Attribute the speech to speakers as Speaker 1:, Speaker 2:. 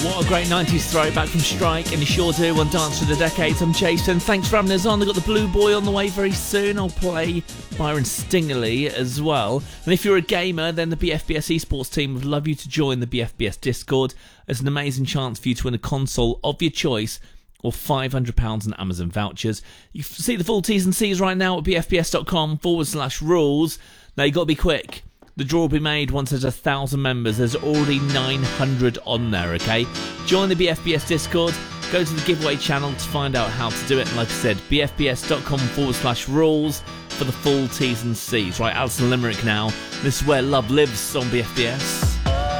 Speaker 1: What a great 90s throwback from Strike, and you sure do on Dance for the Decades. I'm Jason. Thanks for having us on. They've got the Blue Boy on the way very soon. I'll play Byron Stingley as well. And if you're a gamer, then the BFBS esports team would love you to join the BFBS Discord. There's an amazing chance for you to win a console of your choice or £500 in Amazon vouchers. You can see the full T's and C's right now at bfbs.com/rules. Now you've got to be quick. The draw will be made once there's 1,000 members. There's already 900 on there, okay? Join the BFBS Discord. Go to the giveaway channel to find out how to do it. And like I said, bfbs.com/rules for the full T's and C's. Right, Alison Limerick now. This is where love lives on BFBS.